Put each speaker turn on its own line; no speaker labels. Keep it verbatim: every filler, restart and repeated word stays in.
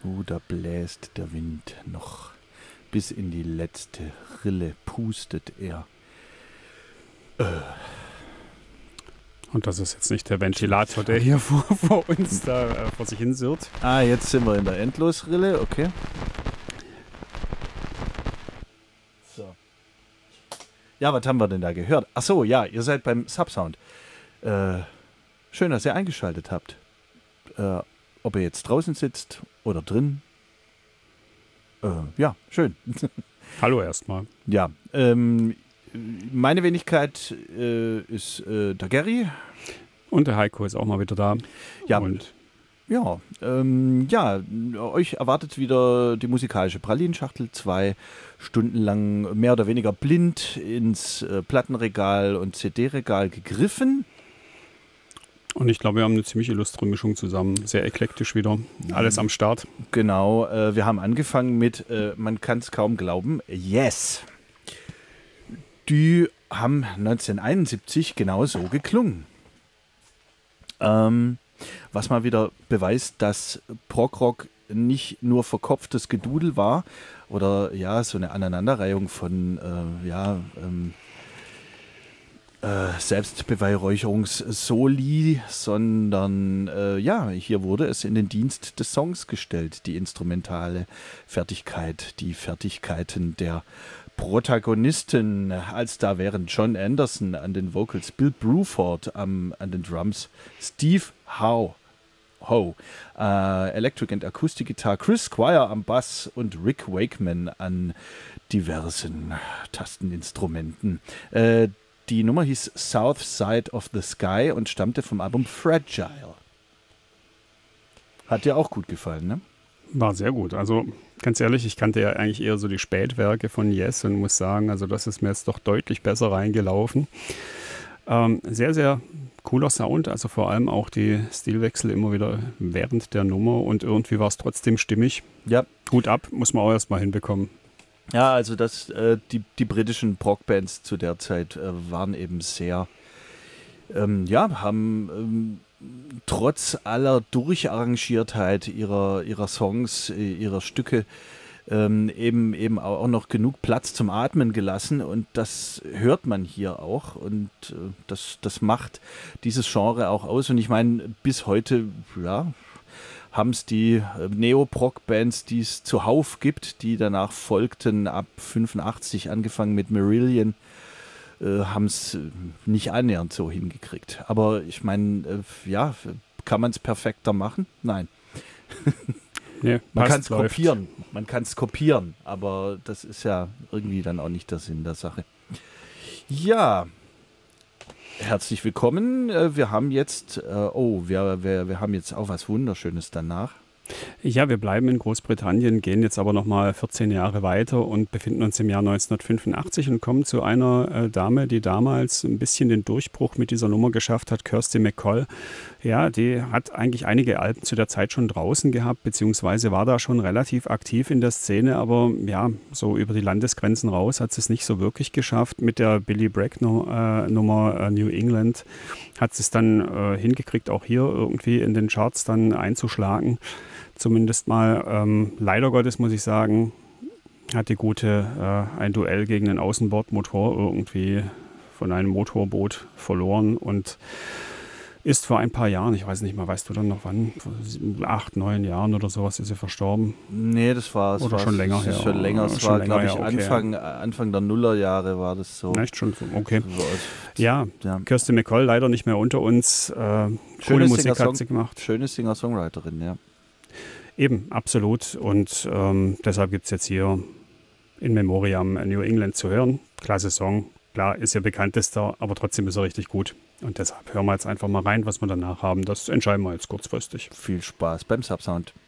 Oh, da bläst der Wind noch bis in die letzte Rille, pustet er. Äh.
Und das ist jetzt nicht der Ventilator, der hier vor, vor uns da äh, vor sich hin sirrt.
Ah, jetzt sind wir in der Endlosrille, okay. So. Ja, was haben wir denn da gehört? Ach so, ja, ihr seid beim Subsound. Äh, schön, dass ihr eingeschaltet habt. Äh, ob ihr jetzt draußen sitzt oder drin. Äh, ja, schön.
Hallo erstmal.
Ja, ähm, meine Wenigkeit äh, ist äh, der Gary.
Und der Heiko ist auch mal wieder da.
Ja,
und
ja, ähm, ja, euch erwartet wieder die musikalische Pralinschachtel. Zwei Stunden lang mehr oder weniger blind ins äh, Plattenregal und C D-Regal gegriffen.
Und ich glaube, wir haben eine ziemlich illustre Mischung zusammen. Sehr eklektisch wieder. Alles am Start.
Genau, äh, wir haben angefangen mit, äh, man kann es kaum glauben, Yes. Die haben neunzehnhunderteinundsiebzig genau so geklungen. Ähm, was mal wieder beweist, dass Prog-Rock nicht nur verkopftes Gedudel war oder ja, so eine Aneinanderreihung von äh, ja, ähm, äh, Selbstbeweihräucherungs-Soli, sondern äh, ja, hier wurde es in den Dienst des Songs gestellt, die instrumentale Fertigkeit, die Fertigkeiten der Protagonisten, als da wären John Anderson an den Vocals, Bill Bruford am, an den Drums, Steve Howe, Ho, äh, Electric and Acoustic Guitar, Chris Squire am Bass und Rick Wakeman an diversen Tasteninstrumenten. Äh, die Nummer hieß South Side of the Sky und stammte vom Album Fragile. Hat dir auch gut gefallen, ne?
War sehr gut. Also ganz ehrlich, ich kannte ja eigentlich eher so die Spätwerke von Yes und muss sagen, also das ist mir jetzt doch deutlich besser reingelaufen. Ähm, sehr, sehr cooler Sound, also vor allem auch die Stilwechsel immer wieder während der Nummer und irgendwie war es trotzdem stimmig.
Ja.
Gut ab, muss man auch erstmal hinbekommen.
Ja, also das, äh, die, die britischen Prog-Bands zu der Zeit äh, waren eben sehr, ähm, ja, haben ähm, trotz aller Durcharrangiertheit ihrer, ihrer Songs, ihrer Stücke ähm, eben, eben auch noch genug Platz zum Atmen gelassen und das hört man hier auch und äh, das, das macht dieses Genre auch aus und ich meine, bis heute, ja, haben es die Neo-Prog-Bands, die es zuhauf gibt, die danach folgten, ab fünfundachtzig angefangen mit Marillion, äh, haben es nicht annähernd so hingekriegt. Aber ich meine, äh, ja, kann man es perfekter machen? Nein.
Nee,
man kann es kopieren, man kann es kopieren, aber das ist ja irgendwie dann auch nicht der Sinn der Sache. Ja, herzlich willkommen. Wir haben jetzt, oh, wir, wir, wir haben jetzt auch was Wunderschönes danach.
Ja, wir bleiben in Großbritannien, gehen jetzt aber nochmal vierzehn Jahre weiter und befinden uns im Jahr neunzehnhundertfünfundachtzig und kommen zu einer äh, Dame, die damals ein bisschen den Durchbruch mit dieser Nummer geschafft hat, Kirsty MacColl. Ja, die hat eigentlich einige Alben zu der Zeit schon draußen gehabt, beziehungsweise war da schon relativ aktiv in der Szene, aber ja, so über die Landesgrenzen raus hat sie es nicht so wirklich geschafft. Mit der Billy Bragg-Nummer äh, New England hat sie es dann äh, hingekriegt, auch hier irgendwie in den Charts dann einzuschlagen. Zumindest mal, ähm, leider Gottes muss ich sagen, hat die Gute äh, ein Duell gegen einen Außenbordmotor irgendwie von einem Motorboot verloren und ist vor ein paar Jahren, ich weiß nicht mal, weißt du dann noch wann, vor sieben, acht, neun Jahren oder sowas ist sie verstorben?
Nee, das war es.
Oder schon länger her.
Schon länger, es war, glaube ich, her, okay. Anfang, Anfang der Nullerjahre war das so.
Echt schon, okay.
So,
ja, ja, Kirsty MacColl leider nicht mehr unter uns. Äh, coole Musik hat sie gemacht.
Schöne Singer-Songwriterin, ja.
Eben, absolut. Und ähm, deshalb gibt es jetzt hier in Memoriam New England zu hören. Klasse Song. Klar, ist ihr bekanntester, aber trotzdem ist er richtig gut. Und deshalb hören wir jetzt einfach mal rein, was wir danach haben. Das entscheiden wir jetzt kurzfristig.
Viel Spaß beim Subsound.